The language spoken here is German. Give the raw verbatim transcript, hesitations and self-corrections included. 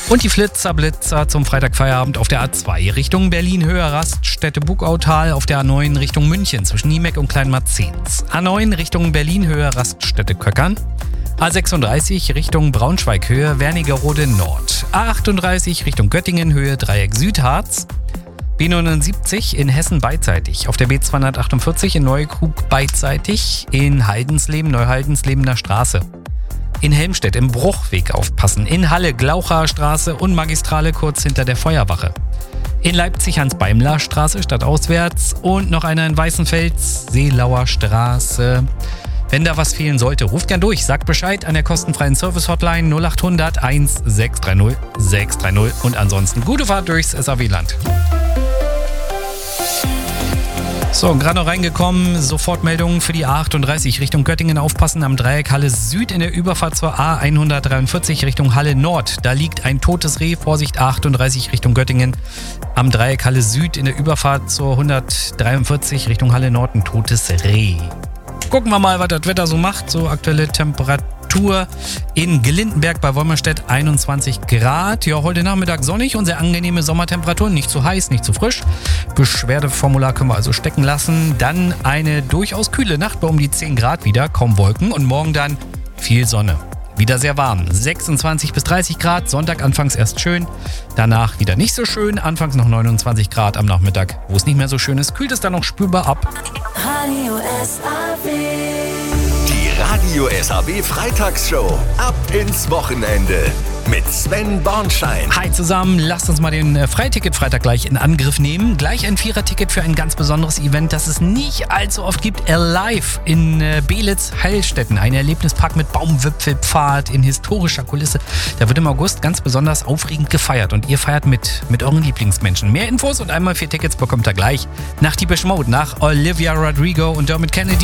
Und die Flitzer Blitzer zum Freitagfeierabend auf der A zwei Richtung Berlin, Höhe Raststätte Bugautal, auf der A neun Richtung München zwischen Niemeck und Kleinmarzens. A neun Richtung Berlin, Höhe Raststätte Köckern. A sechsunddreißig Richtung Braunschweig, Höhe Wernigerode Nord. A achtunddreißig Richtung Göttingen, Höhe Dreieck Südharz. B neunundsiebzig in Hessen beidseitig. Auf der B zweihundertachtundvierzig in Neukrug beidseitig. In Heidensleben, Neuheidenslebener Straße. In Helmstedt im Bruchweg aufpassen. In Halle Glaucher Straße und Magistrale kurz hinter der Feuerwache. In Leipzig Hans-Beimler Straße stadtauswärts. Und noch einer in Weißenfels, Seelauer Straße. Wenn da was fehlen sollte, ruft gern durch. Sagt Bescheid an der kostenfreien Service-Hotline null acht hundert eins sechs drei null sechs drei null. Und ansonsten gute Fahrt durchs S A W-Land. So, gerade noch reingekommen, Sofortmeldungen für die A achtunddreißig Richtung Göttingen aufpassen, am Dreieck Halle Süd in der Überfahrt zur A hundertdreiundvierzig Richtung Halle Nord. Da liegt ein totes Reh, Vorsicht A achtunddreißig Richtung Göttingen. Am Dreieck Halle Süd in der Überfahrt zur hundertdreiundvierzig Richtung Halle Nord ein totes Reh. Gucken wir mal, was das Wetter so macht, so aktuelle Temperatur. In Glindenberg bei Wolmerstedt einundzwanzig Grad. Ja, heute Nachmittag sonnig und sehr angenehme Sommertemperaturen. Nicht zu heiß, nicht zu frisch. Beschwerdeformular können wir also stecken lassen. Dann eine durchaus kühle Nacht bei um die zehn Grad wieder. Kaum Wolken. Und morgen dann viel Sonne. Wieder sehr warm. sechsundzwanzig bis dreißig Grad. Sonntag anfangs erst schön. Danach wieder nicht so schön. Anfangs noch neunundzwanzig Grad am Nachmittag. Wo es nicht mehr so schön ist, kühlt es dann noch spürbar ab. Radio S A W. Die Radio S A W Freitagsshow. Ab ins Wochenende. Mit Sven Bornschein. Hi zusammen, lasst uns mal den Freiticket-Freitag gleich in Angriff nehmen. Gleich ein Vierer-Ticket für ein ganz besonderes Event, das es nicht allzu oft gibt. Alive in Beelitz-Heilstätten. Ein Erlebnispark mit Baumwipfelpfad in historischer Kulisse. Da wird im August ganz besonders aufregend gefeiert. Und ihr feiert mit, mit euren Lieblingsmenschen. Mehr Infos und einmal vier Tickets bekommt ihr gleich nach Depeche Mode, nach Olivia Rodrigo und Dermot Kennedy.